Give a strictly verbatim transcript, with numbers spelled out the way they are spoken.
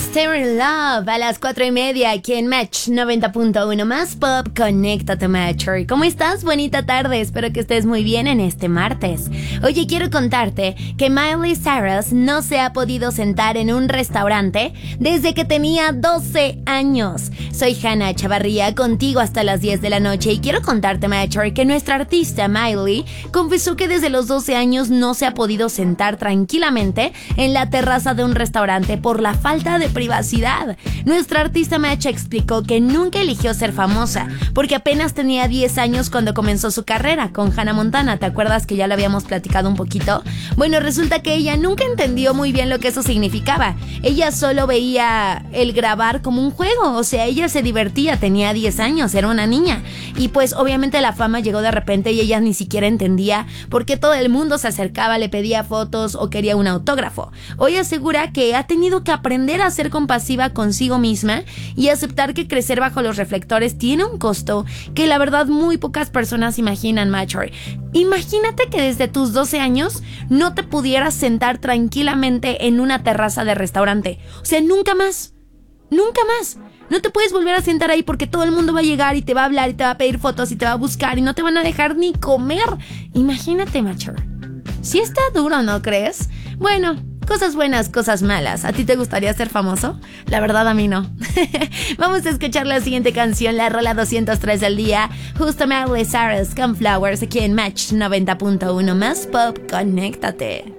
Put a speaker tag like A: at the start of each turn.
A: Stereo Love a las cuatro y media aquí en Match noventa punto uno más Pop. Conéctate, Matcher. ¿Cómo estás? Bonita tarde. Espero que estés muy bien en este martes. Oye, quiero contarte que Miley Cyrus no se ha podido sentar en un restaurante desde que tenía doce años. Soy Hannah Chavarría, contigo hasta las diez de la noche, y quiero contarte, Matcher, que nuestra artista Miley confesó que desde los doce años no se ha podido sentar tranquilamente en la terraza de un restaurante por la falta de privacidad. Nuestra artista Match explicó que nunca eligió ser famosa porque apenas tenía diez años cuando comenzó su carrera con Hannah Montana. ¿Te acuerdas que ya lo habíamos platicado un poquito? Bueno, resulta que ella nunca entendió muy bien lo que eso significaba. Ella solo veía el grabar como un juego, o sea, ella se divertía, tenía diez años, era una niña. Y pues obviamente la fama llegó de repente y ella ni siquiera entendía por qué todo el mundo se acercaba, le pedía fotos o quería un autógrafo. Hoy asegura que ha tenido que aprender a ser compasiva consigo misma y aceptar que crecer bajo los reflectores tiene un costo que la verdad muy pocas personas imaginan, Matcher. Imagínate que desde tus doce años no te pudieras sentar tranquilamente en una terraza de restaurante. O sea, nunca más. Nunca más. No te puedes volver a sentar ahí porque todo el mundo va a llegar y te va a hablar y te va a pedir fotos y te va a buscar y no te van a dejar ni comer. Imagínate, Matcher. Sí está duro, ¿no crees? Bueno, cosas buenas, cosas malas. ¿A ti te gustaría ser famoso? La verdad, a mí no. Vamos a escuchar la siguiente canción, la rola doscientos tres del día. Justo Miley Cyrus con Flowers aquí en Match noventa punto uno más Pop. Conéctate.